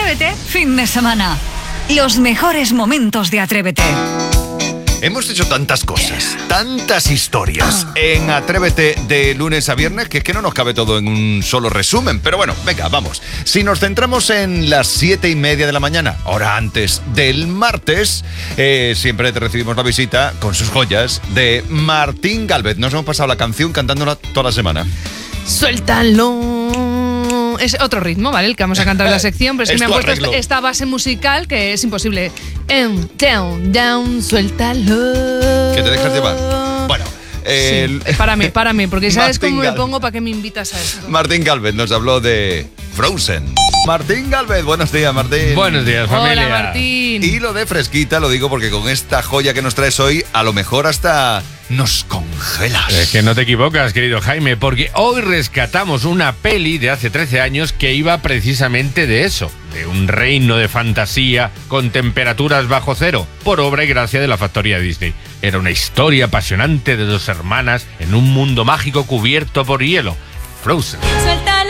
Atrévete, fin de semana. Los mejores momentos de Atrévete. Hemos hecho tantas cosas, tantas historias en Atrévete de lunes a viernes que es que no nos cabe todo en un solo resumen. Pero bueno, venga, vamos. Si nos centramos en las 7:30 de la mañana, hora antes del martes, siempre te recibimos la visita con sus joyas de Martín Gálvez. Nos hemos pasado la canción cantándola toda la semana. Suéltalo. Es otro ritmo, ¿vale? El que vamos a cantar en la sección, pero es que me han puesto arreglo. esta base musical que es imposible. Down, down, suéltalo. ¿Que te dejas llevar? Bueno. Sí. Párame, porque ¿sabes Martín cómo me Gálvez. pongo? ¿Para qué me invitas a esto? Martín Gálvez nos habló de Frozen. Martín Gálvez, buenos días, Martín. Buenos días, familia. Hola, Martín. Y lo de fresquita lo digo porque con esta joya que nos traes hoy, a lo mejor hasta nos congelas. Es que no te equivocas, querido Jaime, porque hoy rescatamos una peli de hace 13 años que iba precisamente de eso, de un reino de fantasía con temperaturas bajo cero, por obra y gracia de la factoría Disney. Era una historia apasionante de dos hermanas en un mundo mágico cubierto por hielo. Frozen. Suéltalo,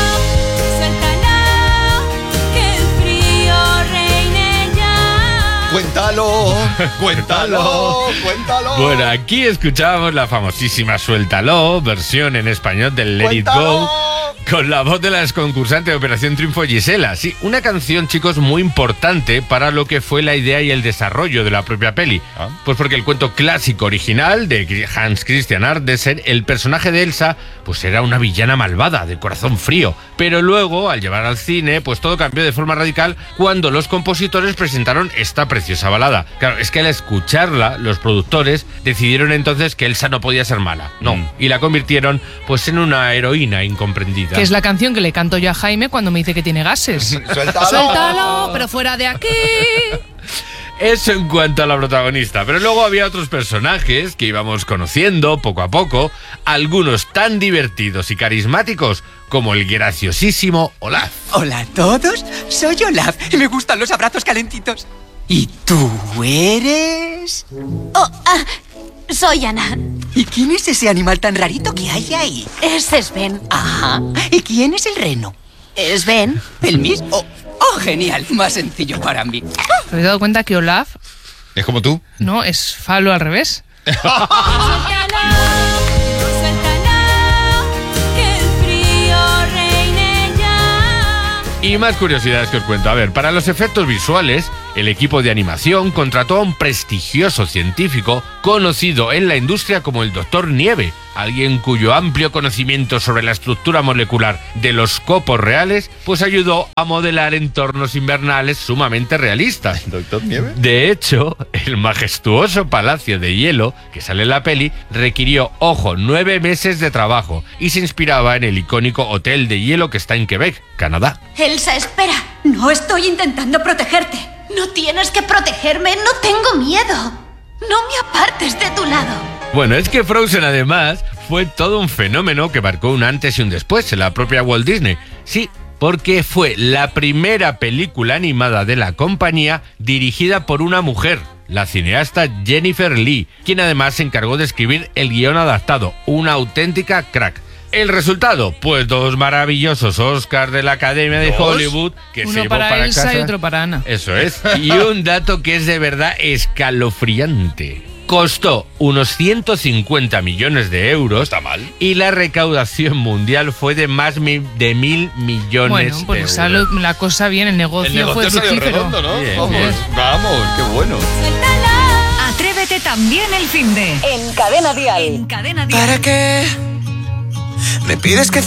que el frío reine ya. Cuéntalo. Bueno, aquí escuchábamos la famosísima Suéltalo, versión en español del Let It Go, con la voz de la exconcursante de Operación Triunfo, Gisela. Sí, una canción, chicos, muy importante para lo que fue la idea y el desarrollo de la propia peli. Pues porque el cuento clásico original de Hans Christian Andersen, el personaje de Elsa, pues era una villana malvada, de corazón frío. Pero luego, al llevar al cine, pues todo cambió de forma radical cuando los compositores presentaron esta preciosa balada. Claro, es que al escucharla, los productores decidieron entonces que Elsa no podía ser mala. No, y la convirtieron pues en una heroína incomprendida. Que es la canción que le canto yo a Jaime cuando me dice que tiene gases. Suéltalo, pero fuera de aquí. Eso en cuanto a la protagonista, pero luego había otros personajes que íbamos conociendo poco a poco, algunos tan divertidos y carismáticos como el graciosísimo Olaf. Hola a todos, soy Olaf y me gustan los abrazos calentitos. ¿Y tú eres? Soy Ana. ¿Y quién es ese animal tan rarito que hay ahí? Es Sven. Ajá. ¿Y quién es el reno? Sven. ¿El mismo? Oh, genial, más sencillo para mí. ¿Te has dado cuenta que Olaf, ¿Es como tú? no, es Falo al revés? Suéltalo, que el frío reine ya. Y más curiosidades que os cuento. A ver, para los efectos visuales, el equipo de animación contrató a un prestigioso científico conocido en la industria como el Dr. Nieve, alguien cuyo amplio conocimiento sobre la estructura molecular de los copos reales pues ayudó a modelar entornos invernales sumamente realistas. ¿Doctor Nieve? De hecho, el majestuoso palacio de hielo que sale en la peli requirió, ojo, 9 meses de trabajo y se inspiraba en el icónico hotel de hielo que está en Quebec, Canadá. Elsa, espera. No estoy intentando protegerte. No tienes que protegerme. No tengo miedo. No me apartes de tu lado. Bueno, es que Frozen además fue todo un fenómeno que marcó un antes y un después en la propia Walt Disney. Sí, porque fue la primera película animada de la compañía dirigida por una mujer, la cineasta Jennifer Lee, quien además se encargó de escribir el guión adaptado, una auténtica crack. El resultado, pues 2 maravillosos Oscars de la Academia de Hollywood que se Uno llevó para Elsa casa. y otro para Ana. Eso es. Y un dato que es de verdad escalofriante. Costó unos 150 millones de euros. Está mal. Y la recaudación mundial fue de más de 1.000 millones Bueno, pues de sale euros. la cosa bien, el negocio, fue salió fructífero. redondo, ¿no? Bien, Vamos, bien. vamos, qué bueno. Atrévete también el finde. En Cadena Dial. En Cadena Dial. ¿Para qué me pides que